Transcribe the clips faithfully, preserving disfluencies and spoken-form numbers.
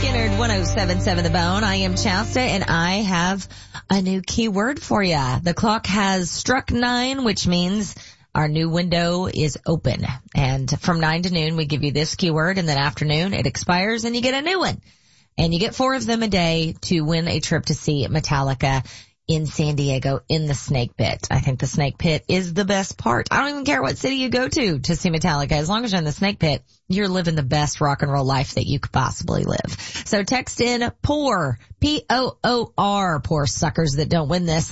Skinner, one oh seven point seven The Bone. I am Chasta, and I have a new keyword for you. The clock has struck nine, which means our new window is open. And from nine to noon, we give you this keyword, and then afternoon it expires and you get a new one. And you get four of them a day to win a trip to see Metallica in San Diego in the Snake Pit. I think the Snake Pit is the best part. I don't even care what city you go to to see Metallica. As long as you're in the Snake Pit, you're living the best rock and roll life that you could possibly live. So text in POOR, P O O R, poor suckers that don't win this.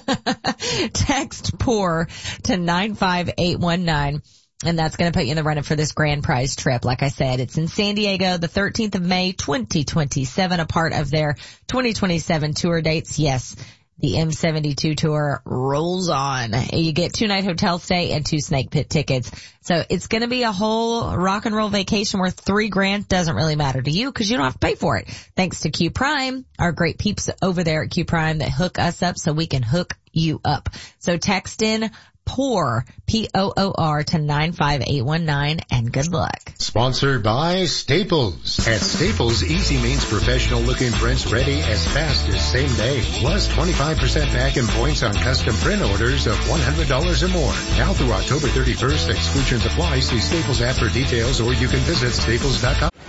Text POOR to nine five eight one nine. And that's going to put you in the running for this grand prize trip. Like I said, it's in San Diego, the thirteenth of May, twenty twenty-seven, a part of their twenty twenty-seven tour dates. Yes, the M seventy-two tour rolls on. You get two night hotel stay and two Snake Pit tickets. So it's going to be a whole rock and roll vacation worth three grand. Doesn't really matter to you because you don't have to pay for it. Thanks to Q Prime, our great peeps over there at Q Prime that hook us up so we can hook you up. So text in POOR, P O O R, to nine five eight one nine, and good luck. Sponsored by Staples. At Staples, easy means professional looking prints ready as fast as same day. Plus twenty-five percent back in points on custom print orders of one hundred dollars or more. Now through October thirty-first, exclusions apply. See Staples app for details, or you can visit staples dot com.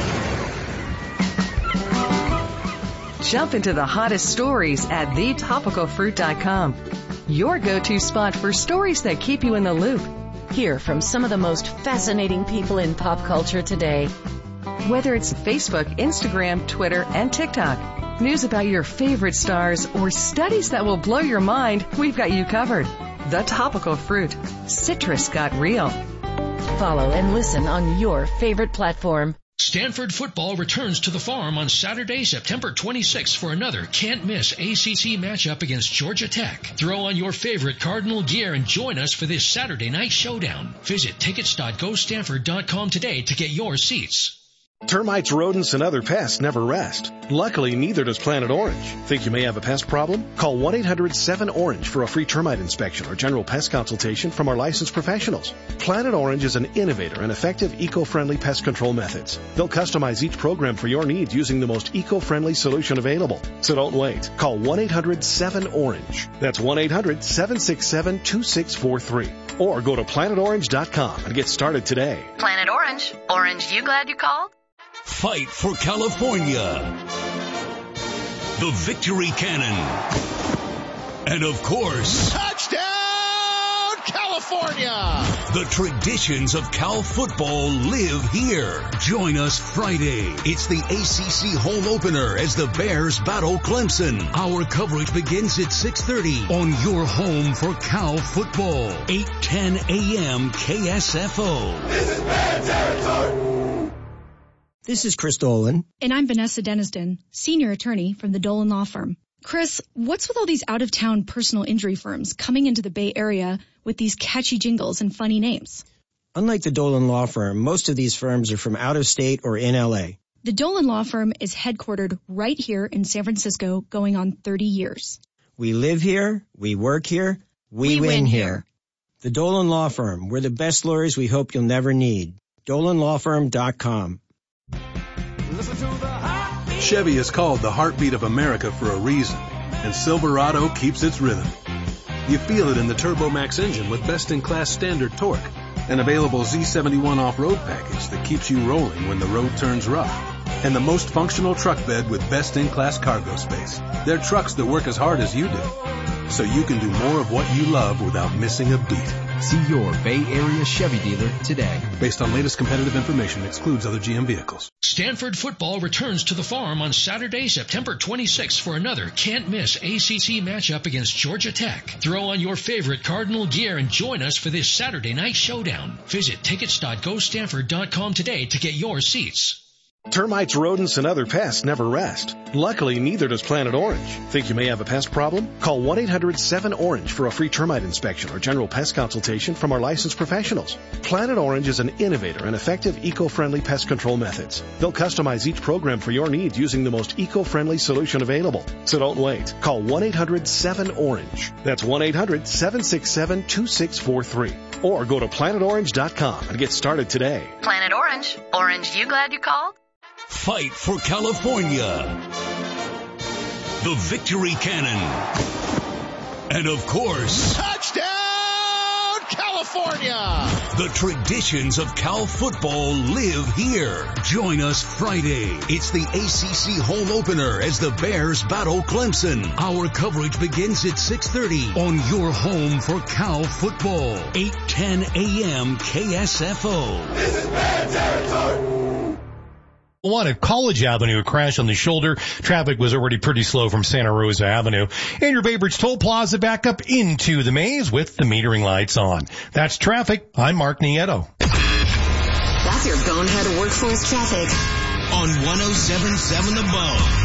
Jump into the hottest stories at the topical fruit dot com. Your go-to spot for stories that keep you in the loop. Hear from some of the most fascinating people in pop culture today. Whether it's Facebook, Instagram, Twitter, and TikTok, news about your favorite stars, or studies that will blow your mind, we've got you covered. The Topical Fruit. Citrus got real. Follow and listen on your favorite platform. Stanford football returns to the Farm on Saturday, September twenty-sixth for another can't-miss A C C matchup against Georgia Tech. Throw on your favorite Cardinal gear and join us for this Saturday night showdown. Visit tickets dot go stanford dot com today to get your seats. Termites, rodents, and other pests never rest. Luckily, neither does Planet Orange. Think you may have a pest problem? Call one eight hundred seven orange for a free termite inspection or general pest consultation from our licensed professionals. Planet Orange is an innovator and effective eco-friendly pest control methods. They'll customize each program for your needs using the most eco-friendly solution available. So don't wait. Call one eight hundred seven orange. That's one eight hundred seven six seven two six four three. Or go to planet orange dot com and get started today. Planet Orange. Orange, you glad you called? Fight for California. The Victory Cannon. And of course, touchdown California! The traditions of Cal football live here. Join us Friday. It's the A C C home opener as the Bears battle Clemson. Our coverage begins at six thirty on your home for Cal football. eight ten a.m. K S F O. This is Bear territory. This is Chris Dolan. And I'm Vanessa Deniston, senior attorney from the Dolan Law Firm. Chris, what's with all these out-of-town personal injury firms coming into the Bay Area with these catchy jingles and funny names? Unlike the Dolan Law Firm, most of these firms are from out of state or in L A. The Dolan Law Firm is headquartered right here in San Francisco, going on thirty years. We live here, we work here, we, we win, win here. here. The Dolan Law Firm, we're the best lawyers we hope you'll never need. dolan law firm dot com. Chevy is called the heartbeat of America for a reason, and Silverado keeps its rhythm. You feel it in the Turbo Max engine with best-in-class standard torque, an available Z seventy-one off-road package that keeps you rolling when the road turns rough, and the most functional truck bed with best-in-class cargo space. They're trucks that work as hard as you do, so you can do more of what you love without missing a beat. See your Bay Area Chevy dealer today. Based on latest competitive information, excludes other G M vehicles. Stanford football returns to the Farm on Saturday, September twenty-sixth for another can't-miss A C C matchup against Georgia Tech. Throw on your favorite Cardinal gear and join us for this Saturday night showdown. Visit tickets dot go stanford dot com today to get your seats. Termites, rodents, and other pests never rest. Luckily, neither does Planet Orange. Think you may have a pest problem? Call one eight hundred seven orange for a free termite inspection or general pest consultation from our licensed professionals. Planet Orange is an innovator and effective eco-friendly pest control methods. They'll customize each program for your needs using the most eco-friendly solution available. So don't wait. Call one eight hundred seven orange. That's one eight hundred seven six seven two six four three. Or go to planet orange dot com and get started today. Planet Orange. Orange, you glad you called? Fight for California. The Victory Cannon. And of course, touchdown, California! The traditions of Cal football live here. Join us Friday. It's the A C C home opener as the Bears battle Clemson. Our coverage begins at six thirty on your home for Cal football. eight ten a.m. K S F O. This is Bear territory. One at College Avenue, a crash on the shoulder. Traffic was already pretty slow from Santa Rosa Avenue. And your Baybridge Toll Plaza back up into the maze with the metering lights on. That's traffic. I'm Mark Nieto. That's your bonehead workforce traffic. On one oh seven point seven The Bone.